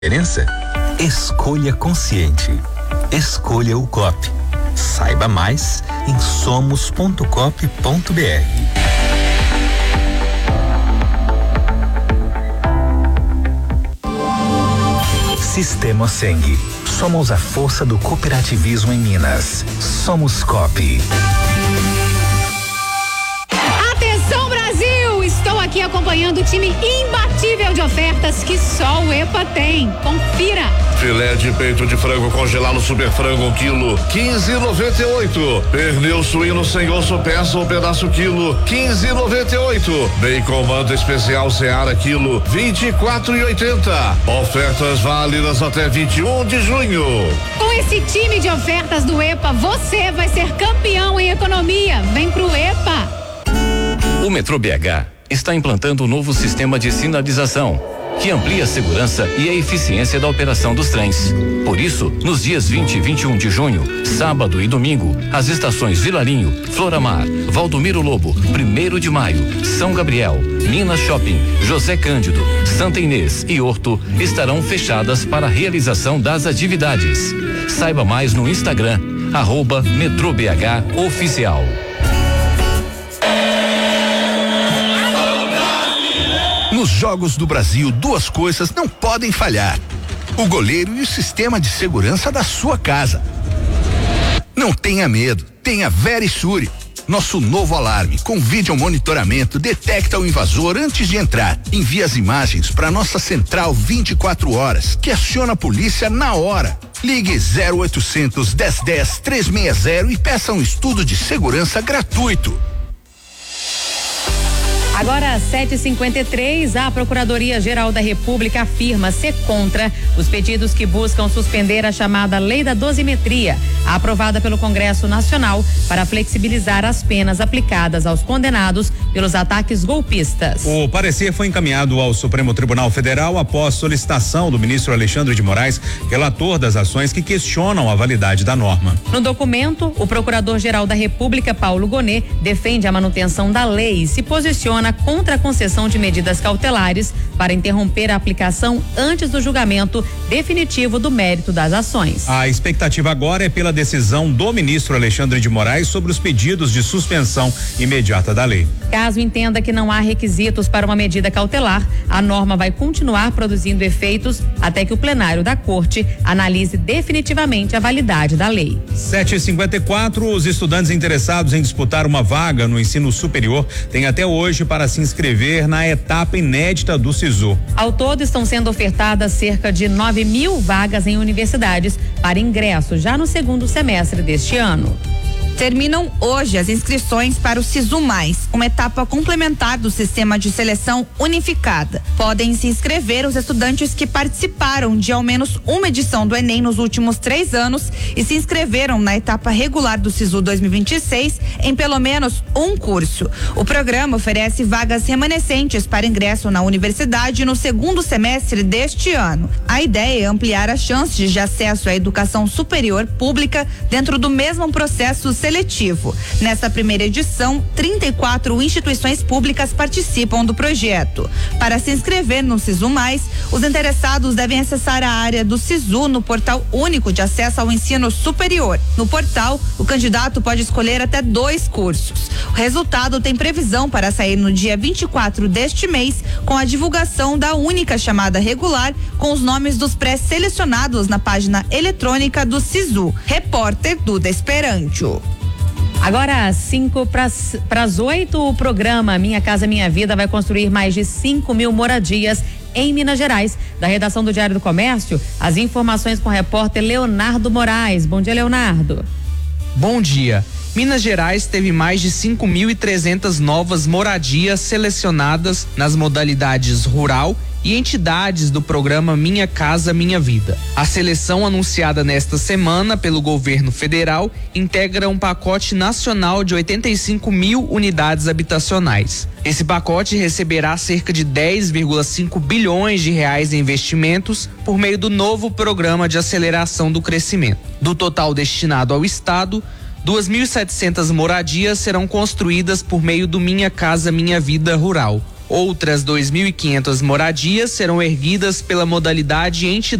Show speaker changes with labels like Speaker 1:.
Speaker 1: diferença? Escolha consciente. Escolha o Coop. Saiba mais em somos.coop.br. Sistema Seng. Somos a força do cooperativismo em Minas. Somos Coop.
Speaker 2: Atenção, Brasil! Estou aqui acompanhando o time imbatível de ofertas que só o EPA tem. Confira!
Speaker 3: Filé de peito de frango congelado Super Frango 1 quilo, 15,98. Pernil suíno sem osso peça ou pedaço quilo, 15,98. Bacon manta especial Seara quilo, 24,80. Ofertas válidas até 21 de junho.
Speaker 2: Com esse time de ofertas do EPA, você vai ser campeão em economia. Vem pro EPA.
Speaker 4: O Metrô BH está implantando um novo sistema de sinalização que amplia a segurança e a eficiência da operação dos trens. Por isso, nos dias 20 e 21 de junho, sábado e domingo, as estações Vilarinho, Floramar, Valdomiro Lobo, 1º de Maio, São Gabriel, Minas Shopping, José Cândido, Santa Inês e Horto estarão fechadas para a realização das atividades. Saiba mais no Instagram, @MetrôBHOficial.
Speaker 5: Nos Jogos do Brasil, duas coisas não podem falhar: o goleiro e o sistema de segurança da sua casa. Não tenha medo, tenha Verisure. Nosso novo alarme com vídeo monitoramento detecta o invasor antes de entrar. Envia as imagens para nossa central 24 horas, que aciona a polícia na hora. Ligue 0800 1010 360 e peça um estudo de segurança gratuito.
Speaker 2: Agora, 7h53, a Procuradoria-Geral da República afirma ser contra os pedidos que buscam suspender a chamada Lei da Dosimetria, aprovada pelo Congresso Nacional para flexibilizar as penas aplicadas aos condenados pelos ataques golpistas.
Speaker 6: O parecer foi encaminhado ao Supremo Tribunal Federal após solicitação do ministro Alexandre de Moraes, relator das ações que questionam a validade da norma.
Speaker 2: No documento, o Procurador-Geral da República, Paulo Gonet, defende a manutenção da lei e se posiciona contra a concessão de medidas cautelares para interromper a aplicação antes do julgamento definitivo do mérito das ações.
Speaker 6: A expectativa agora é pela decisão do ministro Alexandre de Moraes sobre os pedidos de suspensão imediata da lei.
Speaker 2: Caso entenda que não há requisitos para uma medida cautelar, a norma vai continuar produzindo efeitos até que o plenário da Corte analise definitivamente a validade da lei.
Speaker 6: 7h54, os estudantes interessados em disputar uma vaga no ensino superior têm até hoje para se inscrever na etapa inédita do SISU.
Speaker 2: Ao todo, estão sendo ofertadas cerca de 9.000 vagas em universidades para ingresso já no segundo semestre deste ano.
Speaker 7: Terminam hoje as inscrições para o SISU+, uma etapa complementar do sistema de seleção unificada. Podem se inscrever os estudantes que participaram de ao menos uma edição do Enem nos últimos 3 anos e se inscreveram na etapa regular do SISU 2026 em pelo menos um curso. O programa oferece vagas remanescentes para ingresso na universidade no segundo semestre deste ano. A ideia é ampliar as chances de acesso à educação superior pública dentro do mesmo processo seletivo. Nesta primeira edição, 34 instituições públicas participam do projeto. Para se inscrever no SISU+, os interessados devem acessar a área do SISU no Portal Único de Acesso ao Ensino Superior. No portal, o candidato pode escolher até 2 cursos. O resultado tem previsão para sair no dia 24 deste mês, com a divulgação da única chamada regular, com os nomes dos pré-selecionados na página eletrônica do SISU. Repórter Duda Esperantio.
Speaker 2: Agora, 5 para as 8, o programa Minha Casa Minha Vida vai construir mais de 5.000 moradias em Minas Gerais. Da redação do Diário do Comércio, as informações com o repórter Leonardo Moraes. Bom dia, Leonardo.
Speaker 8: Bom dia. Minas Gerais teve mais de 5.300 novas moradias selecionadas nas modalidades rural e entidades do programa Minha Casa Minha Vida. A seleção anunciada nesta semana pelo governo federal integra um pacote nacional de 85.000 unidades habitacionais. Esse pacote receberá cerca de 10,5 bilhões de reais em investimentos por meio do novo programa de aceleração do crescimento. Do total destinado ao estado, 2.700 moradias serão construídas por meio do Minha Casa Minha Vida Rural. Outras 2.500 moradias serão erguidas pela modalidade entidade